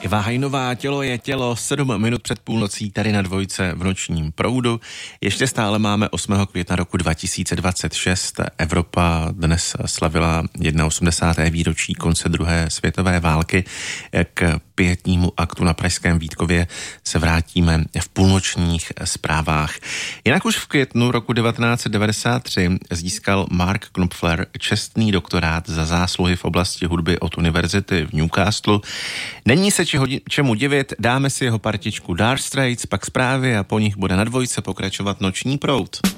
Eva Hajnová, Tělo je tělo, 7 minut před půlnocí tady na Dvojce v nočním proudu. Ještě stále máme 8. května roku 2026. Evropa dnes slavila 81. výročí konce druhé světové války. K pietnímu aktu na pražském Vítkově se vrátíme v půlnočních zprávách. Jinak už v květnu roku 1993 získal Mark Knopfler čestný doktorát za zásluhy v oblasti hudby od univerzity v Newcastlu. Není se čemu divit, dáme si jeho partičku Dire Straits, pak zprávy a po nich bude na Dvojce pokračovat noční proud.